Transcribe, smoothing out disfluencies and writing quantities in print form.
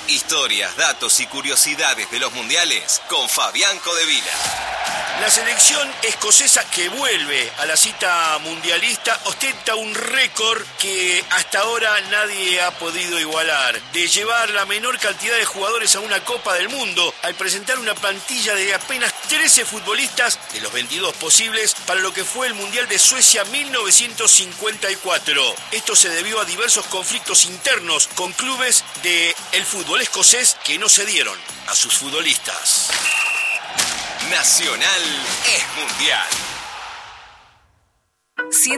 Historias, datos y curiosidades de los mundiales con Fabián Codevila. La selección escocesa que vuelve a la cita mundialista ostenta un récord que hasta ahora nadie ha podido igualar, de llevar la menor cantidad de jugadores a una Copa del Mundo al presentar una plantilla de apenas 13 futbolistas de los 22 posibles para lo que fue el Mundial de Suecia 1954. Esto se debió a diversos conflictos internos con clubes del fútbol escocés que no cedieron a sus futbolistas. Nacional es mundial.